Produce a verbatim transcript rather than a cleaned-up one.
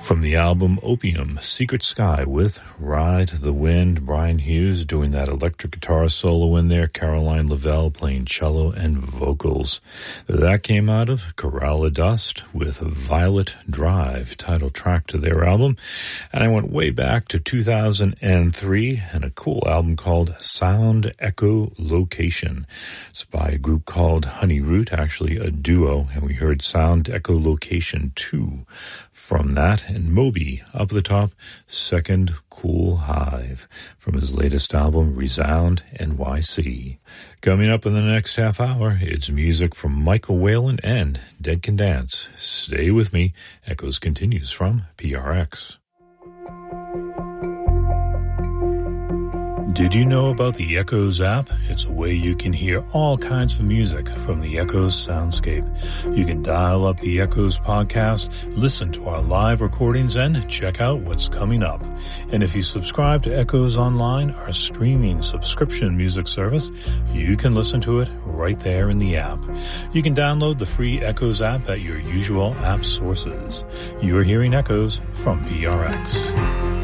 From the album Opium, Secret Sky with Ride the Wind, Brian Hughes doing that electric guitar solo in there, Caroline Lavelle playing cello and vocals. That came out of Corral of Dust with Violet Drive, title track to their album. And I went way back to two thousand three and a cool album called Sound Echo Location. It's by a group called Honey Root, actually a duo, and we heard Sound Echo Location two from that, and Moby up the top, Second Cool Hive from his latest album Resound N Y C. Coming up in the next half hour, it's music from Michael Whalen and Dead Can Dance. Stay with me. Echoes continues from P R X. Did you know about the Echoes app? It's a way you can hear all kinds of music from the Echoes soundscape. You can dial up the Echoes podcast, listen to our live recordings, and check out what's coming up. And if you subscribe to Echoes Online, our streaming subscription music service, you can listen to it right there in the app. You can download the free Echoes app at your usual app sources. You're hearing Echoes from P R X.